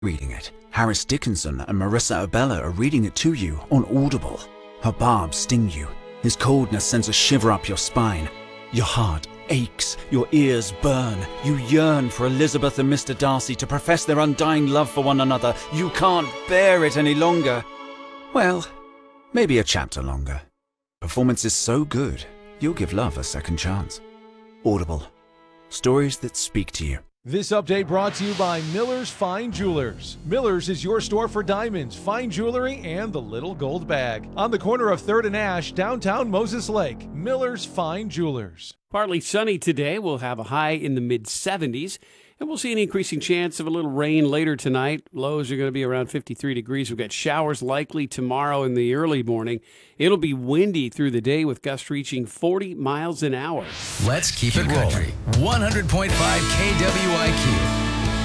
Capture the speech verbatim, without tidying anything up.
reading it. Harris Dickinson and Marissa Abella are reading it to you on Audible. Her barbs sting you. His coldness sends a shiver up your spine. Your heart aches, your ears burn. You yearn for Elizabeth and Mister Darcy to profess their undying love for one another. You can't bear it any longer. Well, maybe a chapter longer. Performance is so good, you'll give love a second chance. Audible. Stories that speak to you. This update brought to you by Miller's Fine Jewelers. Miller's is your store for diamonds, fine jewelry, and the little gold bag. On the corner of third and Ash, downtown Moses Lake. Miller's Fine Jewelers. Partly sunny today. We'll have a high in the mid seventies, and we'll see an increasing chance of a little rain later tonight. Lows are going to be around fifty-three degrees. We've got showers likely tomorrow in the early morning. It'll be windy through the day with gusts reaching forty miles an hour. Let's keep it rolling. one hundred point five K W I Q.